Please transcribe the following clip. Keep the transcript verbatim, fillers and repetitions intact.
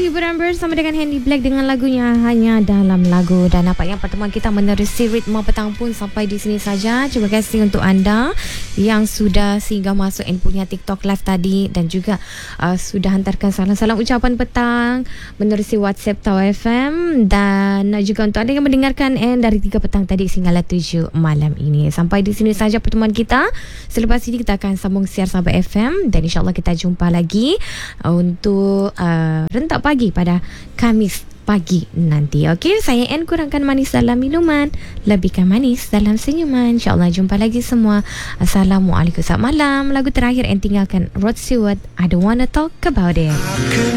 hiburan bersama dengan Handy Black dengan lagunya Hanya Dalam Lagu. Dan nampaknya pertemuan kita menerusi ritme petang pun sampai di sini saja. Terima kasih untuk anda yang sudah singgah masuk and punya TikTok live tadi, dan juga uh, sudah hantarkan salam-salam ucapan petang menerusi WhatsApp Tau F M, dan juga untuk anda yang mendengarkan and dari tiga petang tadi sehinggalah tujuh malam ini. Sampai di sini saja pertemuan kita. Selepas ini kita akan sambung siar Sabah F M, dan insyaAllah kita jumpa lagi uh, untuk uh, rentak pagi pada Khamis pagi nanti. Okey, saya N, kurangkan manis dalam minuman, lebihkan manis dalam senyuman. InsyaAllah jumpa lagi semua. Assalamualaikum, selamat malam. Lagu terakhir N tinggalkan Rod Stewart, I Don't Wanna Talk About It.